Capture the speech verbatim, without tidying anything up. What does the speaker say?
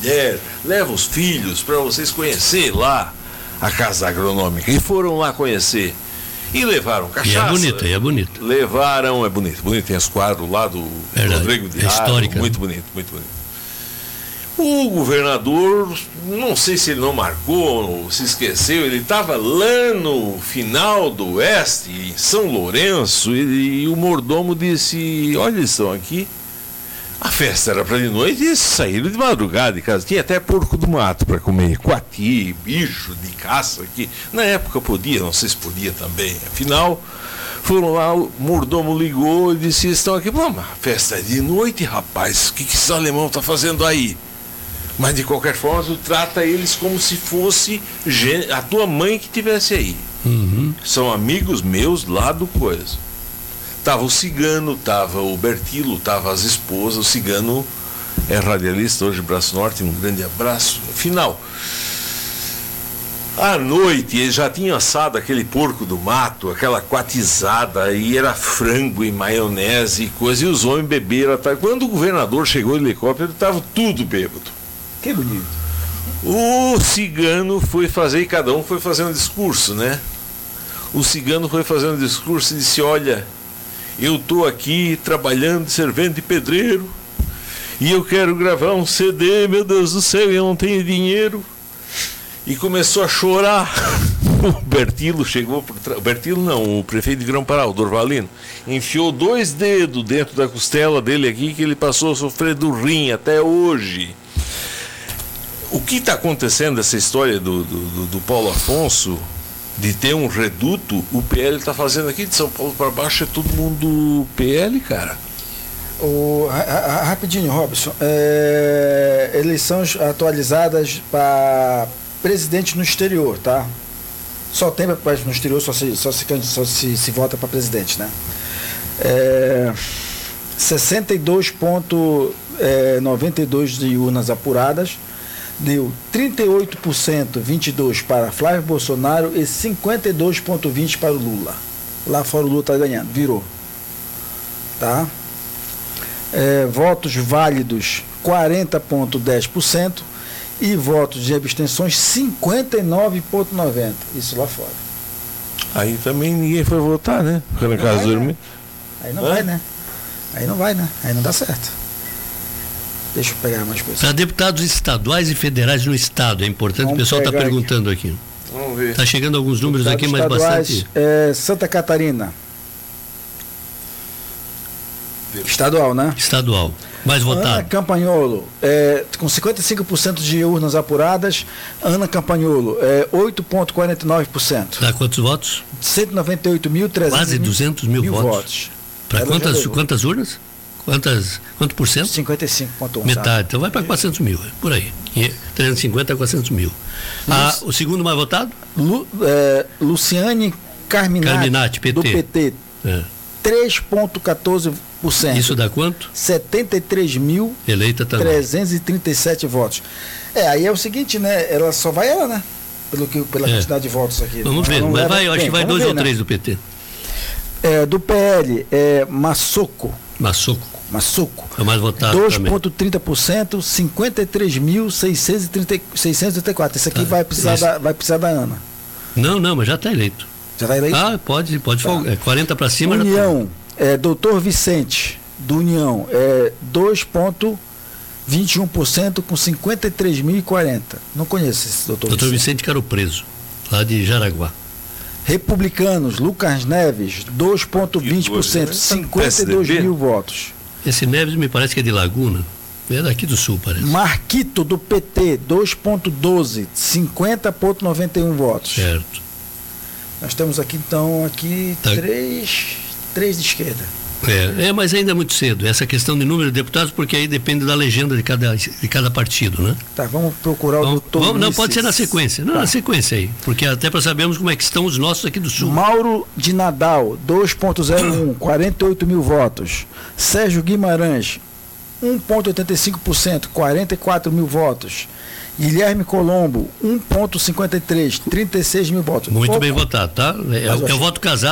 mulher, leva os filhos para vocês conhecer lá a Casa Agronômica. E foram lá conhecer. E levaram cachaça. E é bonito, e é bonito. Levaram, é bonito, bonito. Tem os quadros lá do Verdade. Rodrigo de É histórica, muito né? bonito, muito bonito. O governador, não sei se ele não marcou, ou se esqueceu, ele estava lá no final do Oeste, em São Lourenço, e, e o mordomo disse, olha, eles estão aqui. A festa era para de noite e eles saíram de madrugada de casa. Tinha até porco do mato para comer, coati, bicho de caça aqui. Na época podia, não sei se podia também. Afinal, foram lá, o mordomo ligou e disse, estão aqui. Mas a festa é de noite, rapaz, o que, que esse alemão está fazendo aí? Mas de qualquer forma, tu trata eles como se fosse a tua mãe que estivesse aí. Uhum. São amigos meus lá do coisa. Tava o Cigano, tava o Bertilo, tava as esposas. O Cigano é radialista hoje, Braço Norte, um grande abraço. Final. À noite, eles já tinham assado aquele porco do mato, aquela quatizada, e era frango e maionese e coisa, e os homens beberam. Quando o governador chegou de helicóptero, estava tudo bêbado. Que bonito. O Cigano foi fazer, e cada um foi fazer um discurso, né? O Cigano foi fazer um discurso e disse, olha, eu estou aqui trabalhando de servente de pedreiro e eu quero gravar um C D, meu Deus do céu, eu não tenho dinheiro. E começou a chorar. O Bertilo chegou por trás. O Bertilo não, o prefeito de Grão-Pará, o Dorvalino, enfiou dois dedos dentro da costela dele aqui, que ele passou a sofrer do rim até hoje. O que está acontecendo essa história do, do, do Paulo Afonso, de ter um reduto, o P L está fazendo aqui de São Paulo para baixo, é todo mundo P L, cara. O, a, a, rapidinho, Robson, é, eleições atualizadas para presidente no exterior, tá? Só tem para no exterior, só se, só se, só se, se vota para presidente, né? É, sessenta e dois vírgula noventa e dois de urnas apuradas, deu trinta e oito por cento, vinte e dois por cento para Flávio Bolsonaro e cinquenta e dois vírgula vinte por cento para o Lula. Lá fora o Lula está ganhando, virou. Tá? É, votos válidos, quarenta vírgula dez por cento e votos de abstenções, cinquenta e nove vírgula noventa por cento. Isso lá fora. Aí também ninguém foi votar, né? Foi na casa dormir. Aí não vai, né? Aí não vai, né? Aí não dá certo. Deixa eu pegar mais coisas. Para deputados estaduais e federais no estado, é importante, Vamos o pessoal está perguntando aqui. aqui. Vamos ver. Está chegando alguns números deputados aqui, mas bastante. É, Santa Catarina. Estadual, né? Estadual. Mais votado. Ana Campanholo, é, com cinquenta e cinco por cento de urnas apuradas, Ana Campanholo, é, oito vírgula quarenta e nove por cento. Dá quantos votos? cento e noventa e oito mil trezentos. Quase duzentos mil, mil votos. votos. Para quantas, quantas urnas? Quantas, quanto por cento? cinquenta e cinco vírgula um. Metade, sabe? Então vai para quatrocentos mil, por aí. trezentos e cinquenta a quatrocentos mil. Ah, o segundo mais votado? Lu, é, Luciane Carminati, Carminati, P T. do P T. É. três vírgula quatorze por cento. Isso dá quanto? setenta e três mil trezentos e trinta e sete votos. É, aí é o seguinte, né? Ela só vai ela, né? Pelo que, pela é. quantidade de votos aqui. Vamos ver, mas vai, eu acho que vai dois ver, ou três, né? Do P T. É, do P L, é Massoco. Massoco. Massoco. É o mais votado. dois vírgula trinta por cento, cinquenta e três mil seiscentos e trinta e quatro. Esse aqui tá. vai, precisar da, vai precisar da Ana. Não, não, mas já está eleito. Já está eleito? Ah, pode, pode. Tá. É quarenta para cima. União, tá. é, doutor Vicente, do União, é dois vírgula vinte e um por cento com cinquenta e três mil e quarenta. Não conheço esse doutor Vicente. doutor Vicente que era o preso, lá de Jaraguá. Republicanos, Lucas Neves, dois vírgula vinte por cento, cinquenta e dois mil votos. Esse Neves me parece que é de Laguna, é daqui do Sul, parece. Marquito, do P T, dois vírgula doze, cinquenta vírgula noventa e um votos. Certo. Nós temos aqui, então, aqui tá. três, três de esquerda. É, é, mas ainda é muito cedo, essa questão de número de deputados, porque aí depende da legenda de cada, de cada partido, né? Tá, vamos procurar o doutor vamos, Não, pode ser na sequência, não, tá. na sequência aí, porque até para sabermos como é que estão os nossos aqui do Sul. Mauro de Nadal, dois vírgula zero um, quarenta e oito mil votos. Sérgio Guimarães, um vírgula oitenta e cinco por cento, quarenta e quatro mil votos. Guilherme Colombo, um vírgula cinquenta e três, trinta e seis mil votos. Muito Pouco. bem votado, tá? É, é o voto casado